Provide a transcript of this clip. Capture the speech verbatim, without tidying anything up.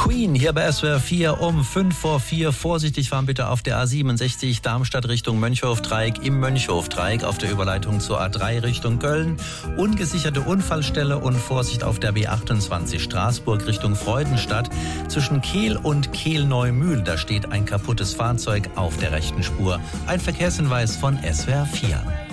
Queen hier bei S W R vier um fünf vor vier. Vorsichtig fahren bitte auf der A siebenundsechzig Darmstadt Richtung Mönchhofdreieck, im Mönchhofdreieck auf der Überleitung zur A drei Richtung Köln. Ungesicherte Unfallstelle und Vorsicht auf der B achtundzwanzig Straßburg Richtung Freudenstadt. Zwischen Kehl und Kehl-Neumühl, da steht ein kaputtes Fahrzeug auf der rechten Spur. Ein Verkehrshinweis von S W R vier.